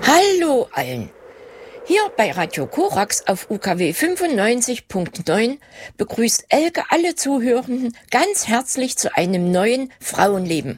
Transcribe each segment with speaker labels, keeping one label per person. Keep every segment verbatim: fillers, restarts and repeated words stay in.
Speaker 1: Hallo allen! Hier bei Radio Korax auf U K W fünfundneunzig Komma neun begrüßt Elke alle Zuhörenden ganz herzlich zu einem neuen Frauenleben.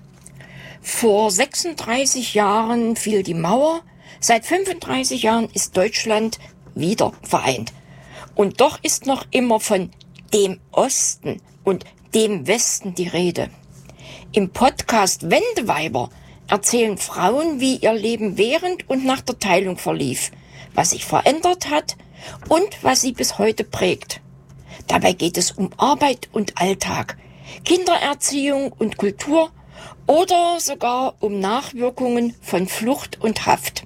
Speaker 1: Vor sechsunddreißig Jahren fiel die Mauer, seit fünfunddreißig Jahren ist Deutschland wieder vereint. Und doch ist noch immer von dem Osten und dem Westen die Rede. Im Podcast Wendeweiber erzählen Frauen, wie ihr Leben während und nach der Teilung verlief, was sich verändert hat und was sie bis heute prägt. Dabei geht es um Arbeit und Alltag, Kindererziehung und Kultur oder sogar um Nachwirkungen von Flucht und Haft.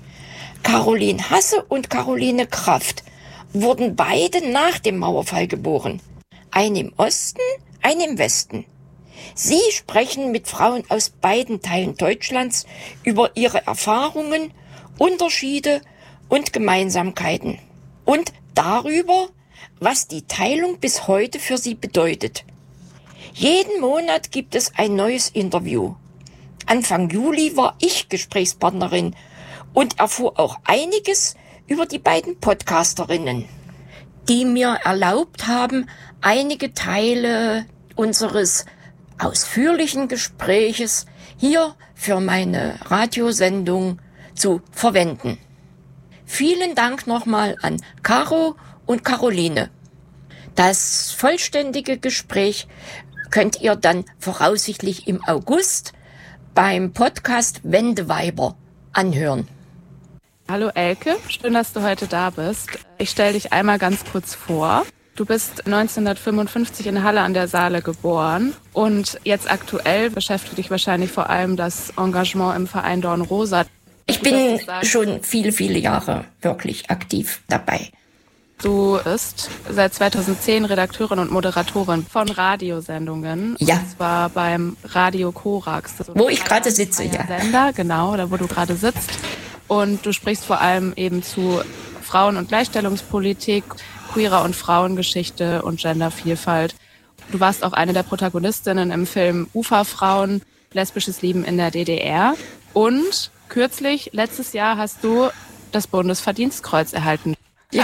Speaker 1: Caroline Hasse und Caroline Kraft wurden beide nach dem Mauerfall geboren. Eine im Osten, eine im Westen. Sie sprechen mit Frauen aus beiden Teilen Deutschlands über ihre Erfahrungen, Unterschiede und Gemeinsamkeiten und darüber, was die Teilung bis heute für sie bedeutet. Jeden Monat gibt es ein neues Interview. Anfang Juli war ich Gesprächspartnerin und erfuhr auch einiges über die beiden Podcasterinnen, die mir erlaubt haben, einige Teile unseres ausführlichen Gespräches hier für meine Radiosendung zu verwenden. Vielen Dank nochmal an Caro und Caroline. Das vollständige Gespräch könnt ihr dann voraussichtlich im August beim Podcast Wendeweiber anhören.
Speaker 2: Hallo Elke, schön, dass du heute da bist. Ich stelle dich einmal ganz kurz vor. Du bist neunzehnhundertfünfundfünfzig in Halle an der Saale geboren und jetzt aktuell beschäftigt dich wahrscheinlich vor allem das Engagement im Verein Dornrosa.
Speaker 1: Ich bin schon viele, viele Jahre wirklich aktiv dabei.
Speaker 2: Du bist seit zweitausendzehn Redakteurin und Moderatorin von Radiosendungen.
Speaker 1: Ja.
Speaker 2: Und zwar beim Radio Korax.
Speaker 1: Wo ich gerade sitze, ja.
Speaker 2: Sender, genau, da wo du gerade sitzt. Und du sprichst vor allem eben zu Frauen- und Gleichstellungspolitik, queerer und Frauengeschichte und Gendervielfalt. Du warst auch eine der Protagonistinnen im Film Uferfrauen, lesbisches Leben in der D D R. Und kürzlich, letztes Jahr, hast du das Bundesverdienstkreuz erhalten.
Speaker 1: Ja,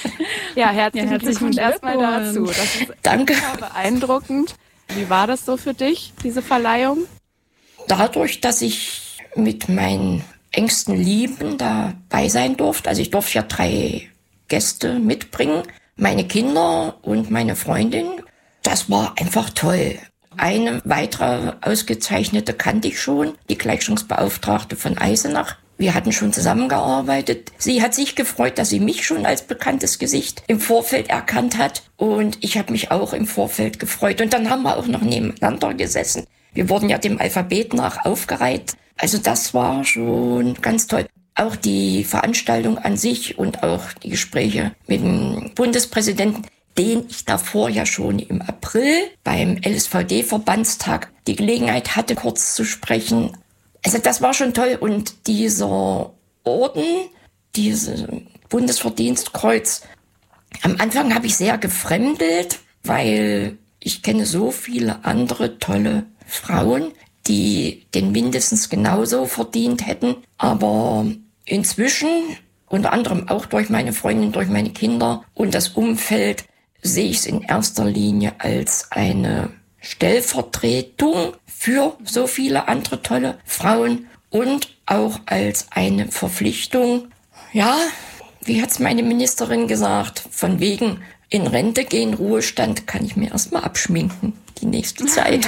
Speaker 2: ja herzlichen,
Speaker 3: ja, herzlichen
Speaker 2: Glückwunsch erstmal dazu. Das ist
Speaker 1: Danke.
Speaker 2: Beeindruckend. Wie war das so für dich, diese Verleihung?
Speaker 1: Dadurch, dass ich mit meinen engsten Lieben dabei sein durfte, also ich durfte ja drei Gäste mitbringen, meine Kinder und meine Freundin. Das war einfach toll. Eine weitere ausgezeichnete kannte ich schon, die Gleichstellungsbeauftragte von Eisenach. Wir hatten schon zusammengearbeitet. Sie hat sich gefreut, dass sie mich schon als bekanntes Gesicht im Vorfeld erkannt hat. Und ich habe mich auch im Vorfeld gefreut. Und dann haben wir auch noch nebeneinander gesessen. Wir wurden ja dem Alphabet nach aufgereiht. Also das war schon ganz toll. Auch die Veranstaltung an sich und auch die Gespräche mit dem Bundespräsidenten, den ich davor ja schon im April beim L S V D-Verbandstag die Gelegenheit hatte, kurz zu sprechen. Also das war schon toll. Und dieser Orden, dieses Bundesverdienstkreuz, am Anfang habe ich sehr gefremdelt, weil ich kenne so viele andere tolle Frauen, die den mindestens genauso verdient hätten. Aber inzwischen, unter anderem auch durch meine Freundin, durch meine Kinder und das Umfeld, sehe ich es in erster Linie als eine Stellvertretung für so viele andere tolle Frauen und auch als eine Verpflichtung. Ja, wie hat's meine Ministerin gesagt, von wegen in Rente gehen, Ruhestand, kann ich mir erstmal abschminken, die nächste Zeit.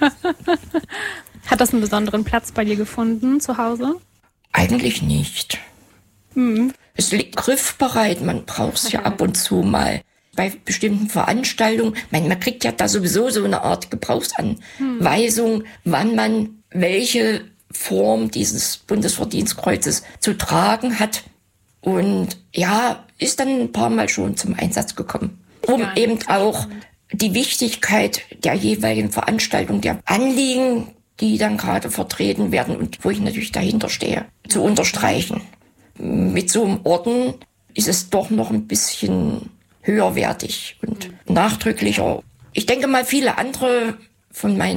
Speaker 3: Hat das einen besonderen Platz bei dir gefunden zu Hause?
Speaker 1: Eigentlich nicht.
Speaker 3: Mhm.
Speaker 1: Es liegt griffbereit, man braucht es ja ab und zu mal. Bei bestimmten Veranstaltungen, man, man kriegt ja da sowieso so eine Art Gebrauchsanweisung, hm. wann man welche Form dieses Bundesverdienstkreuzes zu tragen hat. Und ja, ist dann ein paar Mal schon zum Einsatz gekommen, um ja, eben auch die Wichtigkeit der jeweiligen Veranstaltung, der Anliegen, die dann gerade vertreten werden und wo ich natürlich dahinter stehe, zu unterstreichen. Mit so einem Orden ist es doch noch ein bisschen höherwertig und nachdrücklicher. Ich denke mal, viele andere von meinen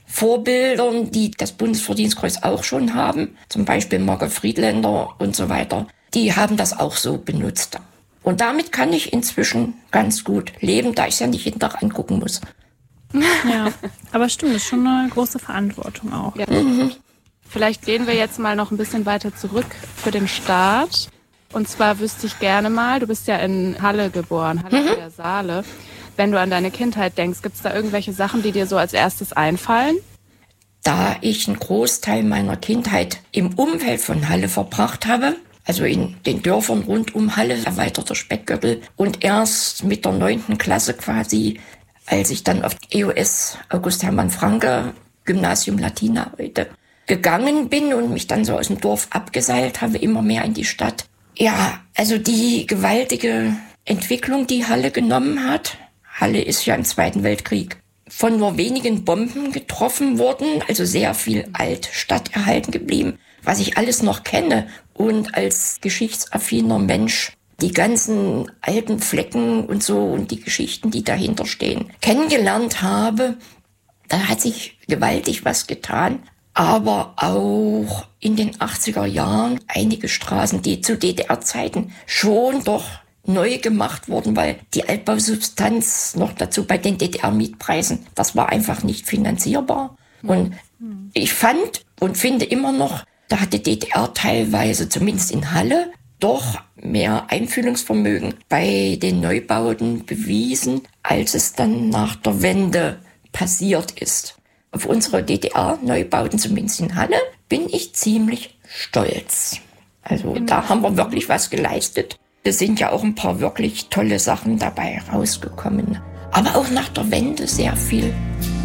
Speaker 1: Vorbildern, die das Bundesverdienstkreuz auch schon haben, zum Beispiel Margot Friedländer und so weiter, die haben das auch so benutzt. Und damit kann ich inzwischen ganz gut leben, da ich es ja nicht jeden Tag angucken muss.
Speaker 3: Ja, aber stimmt, das ist schon eine große Verantwortung auch.
Speaker 2: Ja. Mhm. Vielleicht gehen wir jetzt mal noch ein bisschen weiter zurück für den Start. Und zwar wüsste ich gerne mal, du bist ja in Halle geboren, Halle mhm. der Saale. Wenn du an deine Kindheit denkst, gibt es da irgendwelche Sachen, die dir so als erstes einfallen?
Speaker 1: Da ich einen Großteil meiner Kindheit im Umfeld von Halle verbracht habe, also in den Dörfern rund um Halle, erweiterter Speckgürtel, und erst mit der neunten Klasse quasi, als ich dann auf E O S August Hermann Franke, Gymnasium Latina heute, gegangen bin und mich dann so aus dem Dorf abgeseilt habe, immer mehr in die Stadt. Ja, also die gewaltige Entwicklung, die Halle genommen hat. Halle ist ja im Zweiten Weltkrieg von nur wenigen Bomben getroffen worden, also sehr viel Altstadt erhalten geblieben, was ich alles noch kenne. Und als geschichtsaffiner Mensch die ganzen alten Flecken und so und die Geschichten, die dahinter stehen, kennengelernt habe, da hat sich gewaltig was getan. Aber auch in den achtziger Jahren einige Straßen, die zu D D R-Zeiten schon doch neu gemacht wurden, weil die Altbausubstanz noch dazu bei den D D R-Mietpreisen, das war einfach nicht finanzierbar. Und ich fand und finde immer noch, da hat die D D R teilweise, zumindest in Halle, doch mehr Einfühlungsvermögen bei den Neubauten bewiesen, als es dann nach der Wende passiert ist. Auf unsere D D R-Neubauten, zumindest in Halle, bin ich ziemlich stolz. Also genau. Da haben wir wirklich was geleistet. Es sind ja auch ein paar wirklich tolle Sachen dabei rausgekommen. Aber auch nach der Wende sehr viel